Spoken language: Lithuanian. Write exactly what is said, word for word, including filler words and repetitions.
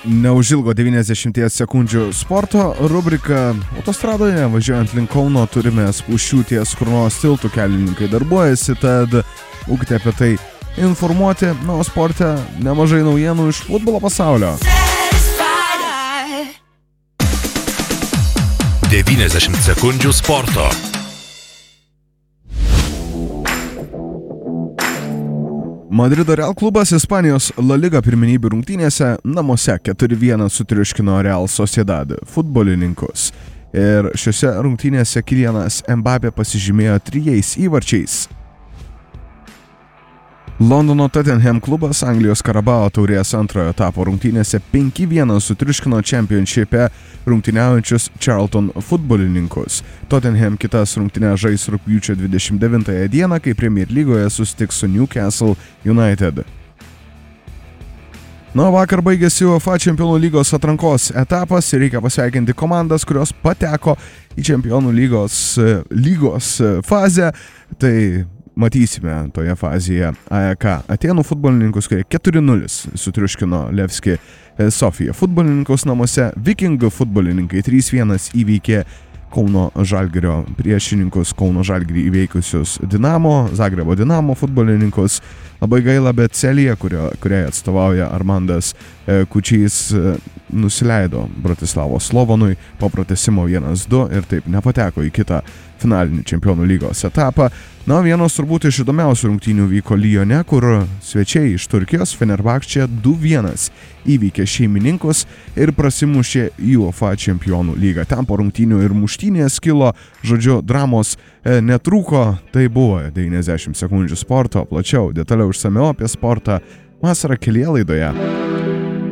Neužilgo devyniasdešimt sekundžių sporto rubrika. Autostradoje važiuojant link Kauno turime spūsčių ties Kurnos tiltų, kelininkai darbuojasi, tad būkite apie tai informuoti. Na, o sporte nemažai naujienų iš futbolo pasaulio. devyniasdešimt sekundžių sporto. Madrido Real klubas Ispanijos La Liga pirmenybių rungtynėse namuose keturi vienas sutriuškino Real Sociedad futbolininkus. Ir šiose rungtynėse Kylianas Mbappé pasižymėjo trijais įvarčiais. Londono Tottenham klubas Anglijos Karabao taurės antrojo etapo rungtynėse penki vienas sutriuškino Championship'e rungtyniaujančius Charlton futbolininkus. Tottenham kitas rungtynes žais rugpjūčio dvidešimt devintąją dieną, kai Premier lygoje susitiks su Newcastle United. Na, vakar baigėsi UEFA Čempionų lygos atrankos etapas ir reikia pasveikinti komandas, kurios pateko į Čempionų lygos, lygos fazę. Tai matysime toje fazėje A E K Atėnų futbolininkus, kurie keturi nulis sutriuškino Levski Sofija futbolininkus namuose. Vikingų futbolininkai trys vienas įveikė Kauno Žalgirio priešininkus, Kauno Žalgirį įveikusius Dinamo, Zagrebo Dinamo futbolininkus. Labai gaila, bet Celija, kurio, kuriai atstovauja Armandas Kučys, nusileido Bratislavos Slovanui po pratęsimo vienas du ir taip nepateko į kitą finalinį Čempionų lygos etapą. Na, vienos turbūt iš įdomiausių rungtynių vyko Lyone, kur svečiai iš Turkijos Fenerbahče du vienas įveikė šeimininkus ir prasimušė į UEFA Čempionų lygą. Ten po rungtynių ir muštynės kilo, žodžiu, dramos e, netrūko. Tai buvo devyniasdešimt sekundžių sporto, plačiau, detaliau išsamiau apie sportą vasarą kelyje laidoje.